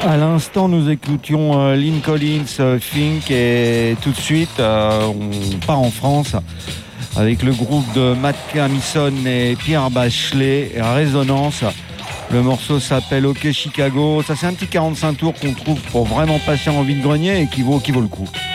À l'instant, nous écoutions Lynn Collins, Think, et tout de suite, on part en France avec le groupe de Matt Camison et Pierre Bachelet, Résonance. Le morceau s'appelle OK Chicago. Ça, c'est un petit 45 tours qu'on trouve pour vraiment passer en vide-grenier et qui vaut le coup.